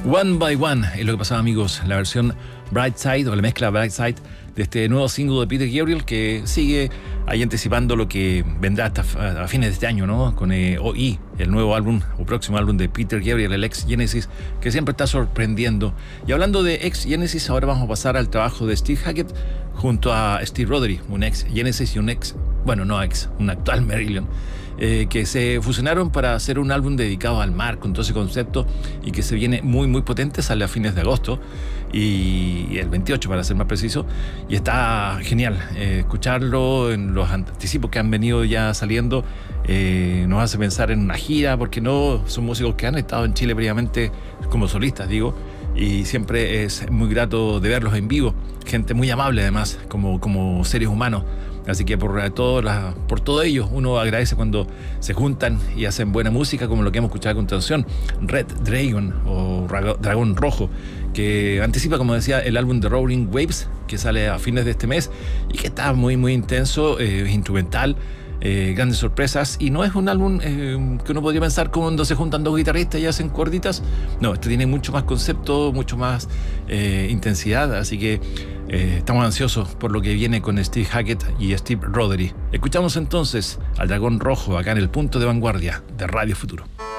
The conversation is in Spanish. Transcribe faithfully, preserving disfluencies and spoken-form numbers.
One by One es lo que pasaba, amigos, la versión Bright Side o la mezcla Bright Side de este nuevo single de Peter Gabriel, que sigue ahí anticipando lo que vendrá hasta a fines de este año, ¿no? Con eh, O I, el nuevo álbum o próximo álbum de Peter Gabriel, el ex Genesis, que siempre está sorprendiendo. Y hablando de ex Genesis, ahora vamos a pasar al trabajo de Steve Hackett junto a Steve Rothery, un ex Genesis y un ex, bueno, no ex, un actual Marillion, eh, que se fusionaron para hacer un álbum dedicado al mar con todo ese concepto y que se viene muy muy potente. Sale a fines de agosto y el veintiocho para ser más preciso, y está genial eh, escucharlo en los anticipos que han venido ya saliendo. Eh, nos hace pensar en una gira, porque no son músicos que han estado en Chile previamente como solistas, digo, y siempre es muy grato de verlos en vivo, gente muy amable además, como, como seres humanos. Así que por todo, la, por todo ello uno agradece cuando se juntan y hacen buena música, como lo que hemos escuchado a continuación, Red Dragon o Dragón Rojo, que anticipa, como decía, el álbum de Roaring Waves, que sale a fines de este mes y que está muy muy intenso, eh, instrumental, eh, grandes sorpresas, y no es un álbum eh, que uno podría pensar cuando se juntan dos guitarristas y hacen cuerditas. No, este tiene mucho más concepto, mucho más eh, intensidad, así que eh, estamos ansiosos por lo que viene con Steve Hackett y Steve Rothery. Escuchamos entonces al Dragón Rojo acá en el punto de vanguardia de Radio Futuro.